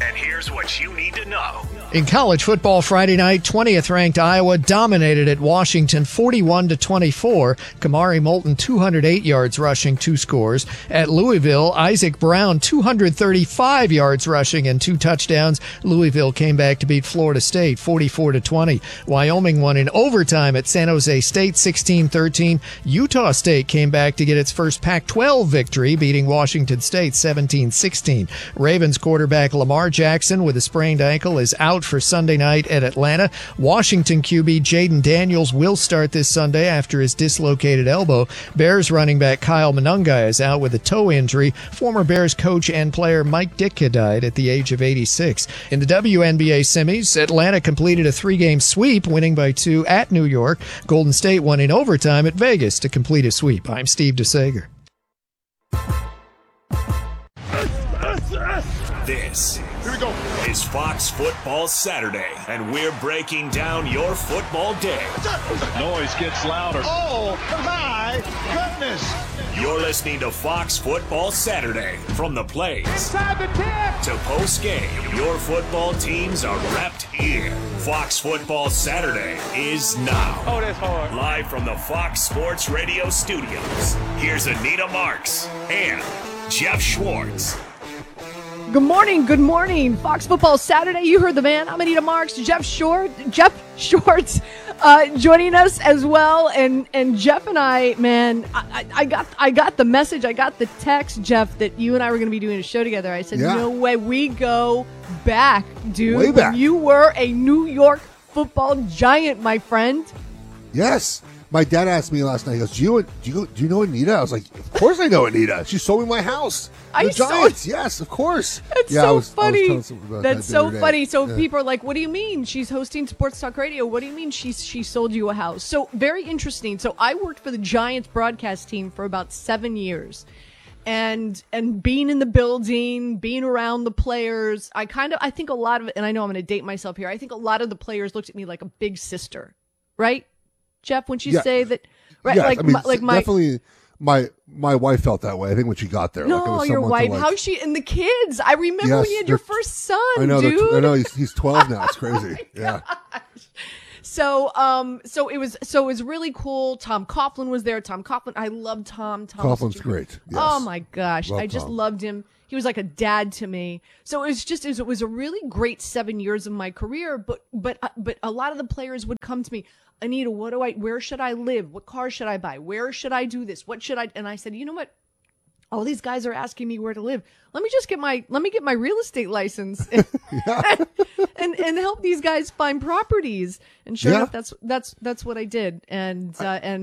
And here's what you need to know. In college football Friday night, 20th ranked Iowa dominated at Washington 41-24. Kamari Moulton 208 yards rushing, 2 scores. At Louisville, Isaac Brown 235 yards rushing and 2 touchdowns. Louisville came back to beat Florida State 44-20. Wyoming won in overtime at San Jose State 16-13. Utah State came back to get its first Pac-12 victory, beating Washington State 17-16. Ravens quarterback Lamar Jackson with a sprained ankle is out for Sunday night at Atlanta. Washington QB Jaden Daniels will start this Sunday after his dislocated elbow. Bears running back Kyle Monunga is out with a toe injury. Former Bears coach and player Mike Ditka died at the age of 86. In the WNBA semis, Atlanta completed a 3-game sweep, winning by 2 at New York. Golden State won in overtime at Vegas to complete a sweep. I'm Steve DeSager. This is Fox Football Saturday, and we're breaking down your football day. Noise gets louder. Oh, my goodness. You're listening to Fox Football Saturday. From the plays Inside the 10 to post-game, your football teams are repped here. Fox Football Saturday is now. Oh, that's hard. Live from the Fox Sports Radio studios, here's Anita Marks and Jeff Schwartz. Good morning. Fox Football Saturday. You heard the man. I'm Anita Marks. Jeff Schwartz joining us as well. And Jeff and I, man, I got the message. I got the text, Jeff, that you and I were going to be doing a show together. I said, No way. We go back, dude. Way back. You were a New York football giant, my friend. Yes. My dad asked me last night, he goes, do you know Anita? I was like, of course I know Anita. She sold me my house. The Giants. Yes, of course. That's so funny. That's so funny. So yeah. People are like, what do you mean? She's hosting Sports Talk Radio. What do you mean she sold you a house? So very interesting. So I worked for the Giants broadcast team for about 7 years. And being in the building, being around the players, I think a lot of it, and I know I'm going to date myself here, I think a lot of the players looked at me like a big sister, right? Jeff, when you say that, right? Yes, like, I mean, like my definitely, my wife felt that way. I think when she got there, no, like it was your wife, like, how she and the kids. I remember when you had your first son. I know, dude. I know. He's 12 now. It's crazy. Yeah. So it was really cool. Tom Coughlin was there. I loved Tom. Coughlin's great. Yes. Oh my gosh, I just Tom. loved him. He was like a dad to me. So it was a really great 7 years of my career. But a lot of the players would come to me, Anita, where should I live? What car should I buy? Where should I do this? What should I? And I said, you know what? All these guys are asking me where to live. Let me get my real estate license and help these guys find properties. And sure enough, that's what I did. And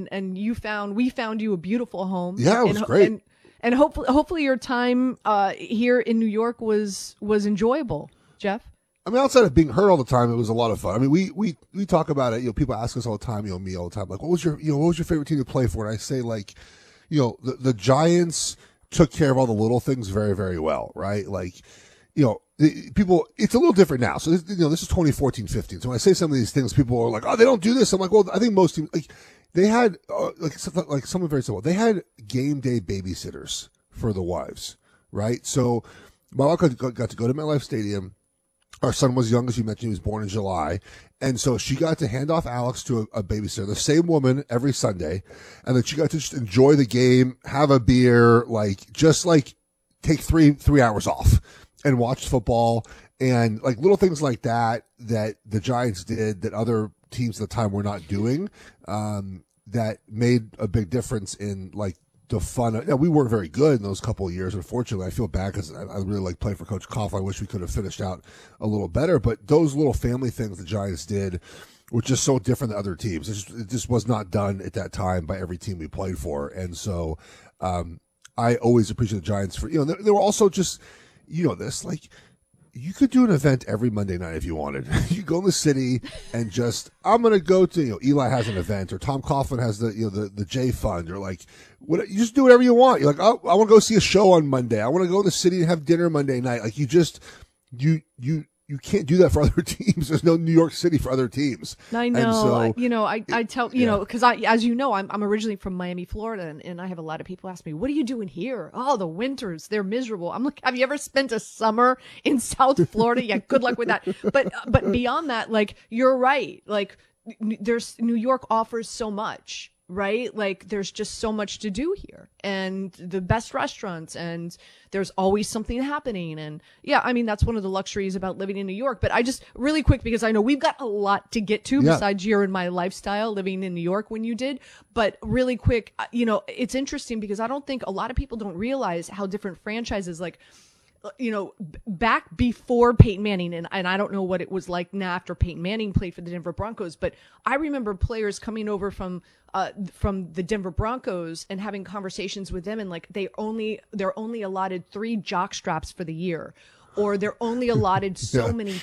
we found you a beautiful home. Yeah, it was great. And hopefully your time here in New York was enjoyable, Jeff. I mean, outside of being hurt all the time, it was a lot of fun. I mean, we talk about it. You know, people ask us all the time. You know, me all the time. Like, what was your favorite team to play for? And I say, like, you know, the Giants took care of all the little things very, very well, right? Like, you know, it's a little different now. So, this is 2014-15. So when I say some of these things, people are like, oh, they don't do this. I'm like, well, I think most teams, like, they had, like something very simple. They had game day babysitters for the wives, right? So my wife got to go to MetLife Stadium. Our son was young, as you mentioned. He was born in July. And so she got to hand off Alex to a babysitter, the same woman every Sunday. And then she got to just enjoy the game, have a beer, take three hours off and watch football and like little things like that the Giants did that other teams at the time were not doing, that made a big difference in like the fun. Now, we weren't very good in those couple of years. Unfortunately, I feel bad because I really like playing for Coach Coughlin. I wish we could have finished out a little better. But those little family things the Giants did were just so different than other teams. It just was not done at that time by every team we played for. And so I always appreciate the Giants for, they were also just, like, you could do an event every Monday night if you wanted. You go in the city and just, I'm going to go to, Eli has an event, or Tom Coughlin has the J Fund, or like, what, you just do whatever you want. You're like, oh, I want to go see a show on Monday. I want to go in the city and have dinner Monday night. Like, you you can't do that for other teams. There's no New York City for other teams. I know. And so, I tell, because as you know, I'm originally from Miami, Florida, and I have a lot of people ask me, what are you doing here? Oh, the winters, they're miserable. I'm like, have you ever spent a summer in South Florida? Yeah, good luck with that. But beyond that, like, you're right. Like, New York offers so much. Right? Like, there's just so much to do here, and the best restaurants, and there's always something happening. And yeah, I mean, that's one of the luxuries about living in New York. But I just really quick, because I know we've got a lot to get to besides your and my lifestyle living in New York when you did. But really quick, it's interesting because I don't think a lot of people don't realize how different franchises, like, back before Peyton Manning, and I don't know what it was like now after Peyton Manning played for the Denver Broncos, but I remember players coming over from the Denver Broncos and having conversations with them, and like they're only allotted 3 jock straps for the year, or they're only allotted so many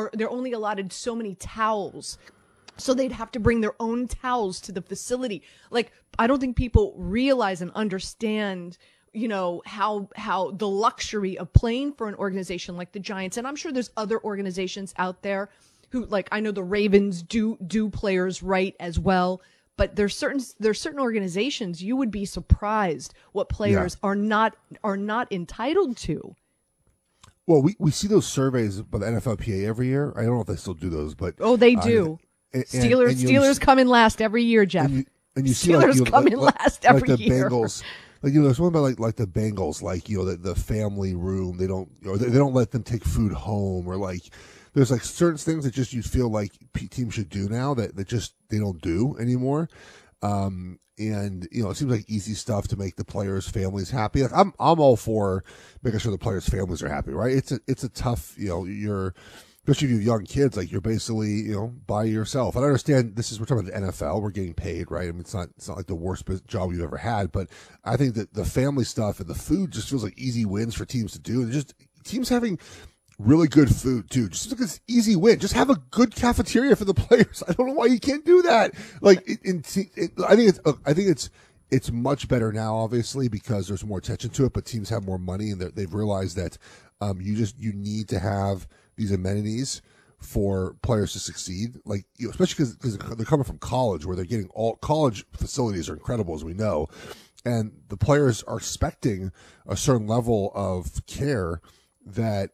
towels. So they'd have to bring their own towels to the facility. Like, I don't think people realize and understand how the luxury of playing for an organization like the Giants. And I'm sure there's other organizations out there who, like, I know the Ravens do players right as well, but there's certain organizations you would be surprised what players are not entitled to. Well, we see those surveys by the NFLPA every year. I don't know if they still do those, but they do. Steelers come in last every year, Jeff. And you see Steelers come in last every like the year. Bengals. Like, there's one about like the Bengals, like, the family room. They don't, they don't let them take food home, or like, there's like certain things that just you feel like teams should do now that just they don't do anymore. And it seems like easy stuff to make the players' families happy. Like, I'm all for making sure the players' families are happy, right? It's a tough, especially if you have young kids, like, you're basically, by yourself. And I understand we're talking about the NFL. We're getting paid, right? I mean, it's not like the worst job you've ever had, but I think that the family stuff and the food just feels like easy wins for teams to do. And just teams having really good food too. Just look, it's easy win. Just have a good cafeteria for the players. I don't know why you can't do that. Like, I think it's much better now, obviously, because there's more attention to it, but teams have more money, and they've realized that, you need to have these amenities for players to succeed, like, especially because they're coming from college, where they're getting all college facilities are incredible, as we know, and the players are expecting a certain level of care that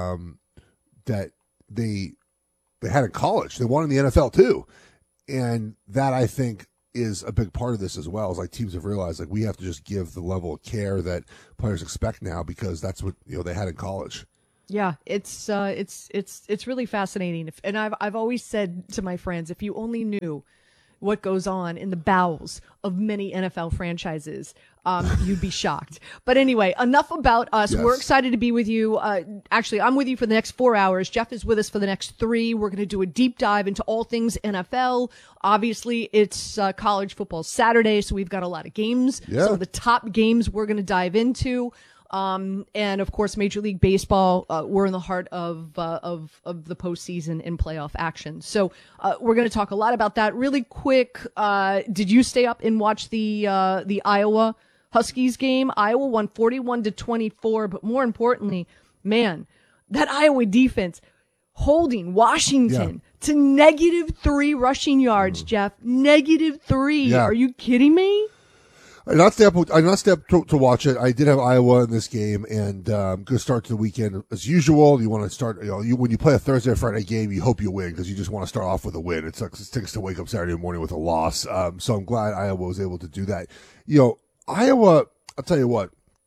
they had in college. They want in the NFL too, and that, I think, is a big part of this as well. Is like teams have realized, like, we have to just give the level of care that players expect now, because that's what they had in college. Yeah, it's really fascinating. And I've always said to my friends, if you only knew what goes on in the bowels of many NFL franchises, you'd be shocked. But anyway, enough about us. Yes. We're excited to be with you. Actually, I'm with you for the next 4 hours. Jeff is with us for the next 3. We're going to do a deep dive into all things NFL. Obviously, it's college football Saturday, so we've got a lot of games. Yeah. Some of the top games we're going to dive into. And of course, Major League Baseball, we're in the heart of the postseason and playoff action. So, we're going to talk a lot about that. Really quick, did you stay up and watch the Iowa Huskies game? Iowa won 41-24, but more importantly, man, that Iowa defense holding Washington to -3 rushing yards, Jeff. -3. Yeah. Are you kidding me? I did not step to watch it. I did have Iowa in this game, and good start to the weekend as usual. You want to start, when you play a Thursday or Friday game, you hope you win, because you just want to start off with a win. It stinks to wake up Saturday morning with a loss. So I'm glad Iowa was able to do that. Iowa, I'll tell you what,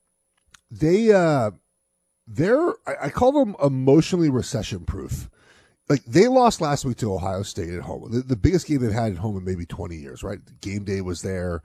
I call them emotionally recession proof. Like, they lost last week to Ohio State at home, the biggest game they've had at home in maybe 20 years, right? Game day was there.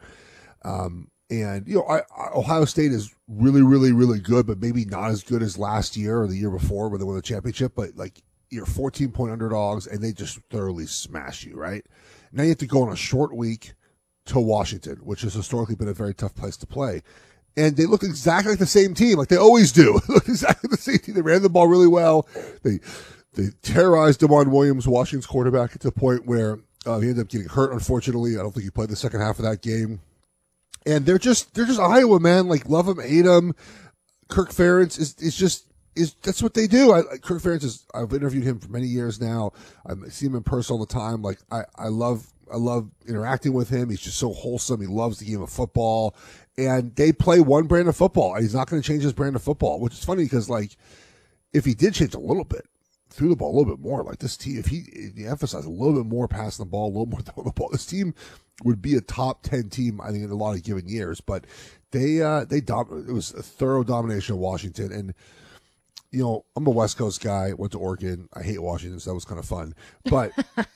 Ohio State is really, really, really good, but maybe not as good as last year or the year before when they won the championship. But, like, you're 14-point underdogs, and they just thoroughly smash you, right? Now you have to go on a short week to Washington, which has historically been a very tough place to play. And they look exactly like the same team, like they always do. Exactly the same team. They ran the ball really well. They terrorized DeMond Williams, Washington's quarterback, to the point where he ended up getting hurt, unfortunately. I don't think he played the second half of that game. And they're just Iowa, man. Like, love them, hate them. Kirk Ferentz is just, that's what they do. Kirk Ferentz I've interviewed him for many years now. I see him in person all the time. Like I love interacting with him. He's just so wholesome. He loves the game of football, and they play one brand of football. And he's not going to change his brand of football, which is funny because like if he did change a little bit, threw the ball a little bit more, like this team, if he emphasized a little bit more passing the ball, a little more throwing the ball, this team would be a top 10 team, I think, in a lot of given years. But it was a thorough domination of Washington. And, you know, I'm a West Coast guy, went to Oregon. I hate Washington, so that was kind of fun. But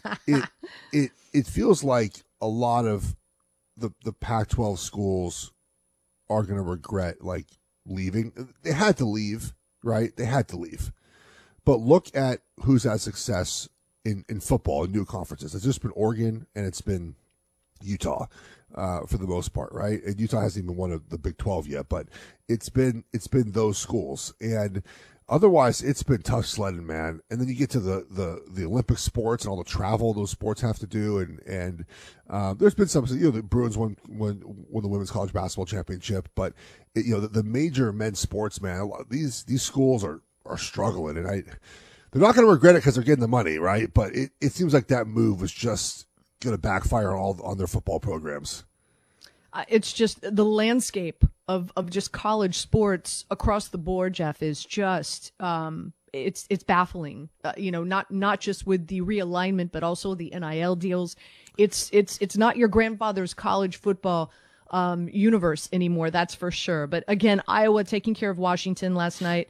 it feels like a lot of the Pac-12 schools are going to regret, like, leaving. They had to leave, right? They had to leave. But look at who's had success in football in new conferences. It's just been Oregon and it's been Utah for the most part, right? And Utah hasn't even won the Big 12 yet, but it's been those schools. And otherwise, it's been tough sledding, man. And then you get to the Olympic sports and all the travel those sports have to do. And there's been some, you know, the Bruins won the women's college basketball championship, but you know, the major men's sports, man, these schools are struggling, and they're not going to regret it because they're getting the money, right? But it seems like that move was just going to backfire on their football programs. It's just the landscape of just college sports across the board, Jeff, is just it's baffling. You know, not just with the realignment, but also the NIL deals. It's not your grandfather's college football universe anymore, that's for sure. But again, Iowa taking care of Washington last night,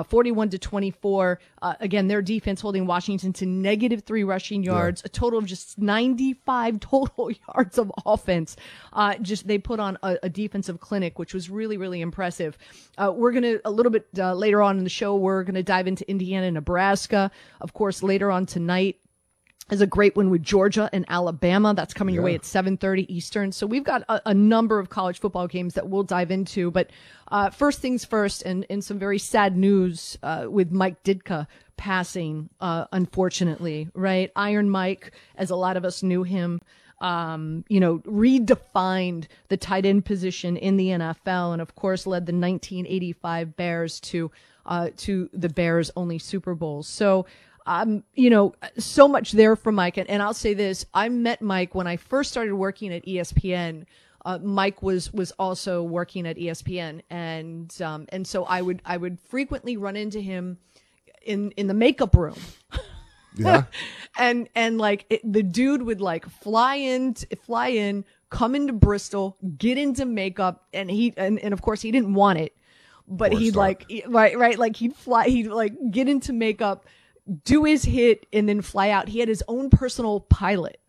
41-24. Again, their defense holding Washington to -3 rushing yards, a total of just 95 total yards of offense. They put on a defensive clinic, which was really, really impressive. We're going to, a little bit later on in the show, we're going to dive into Indiana, Nebraska. Of course, later on tonight is a great one with Georgia and Alabama. That's coming your way at 7:30 Eastern. So we've got a number of college football games that we'll dive into. But first things first, and some very sad news with Mike Ditka passing, unfortunately, right? Iron Mike, as a lot of us knew him, you know, redefined the tight end position in the NFL, and of course led the 1985 Bears to the Bears' only Super Bowl. So, you know, so much there for Mike. And I'll say this, I met Mike when I first started working at ESPN. Mike was also working at ESPN. And so I would frequently run into him in the makeup room. Yeah. and the dude would like fly in, come into Bristol, get into makeup. And and of course he didn't want it, but he'd like, right. Like he'd get into makeup, do his hit, and then fly out. He had his own personal pilot